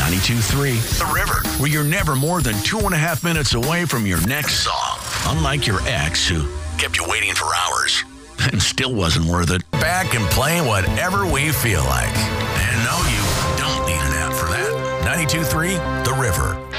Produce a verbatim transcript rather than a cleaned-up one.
ninety-two point three The River, where you're never more than two and a half minutes away from your next song. Unlike your ex, who kept you waiting for hours and still wasn't worth it. Back and play whatever we feel like. And no, you don't need an app for that. ninety-two point three The River.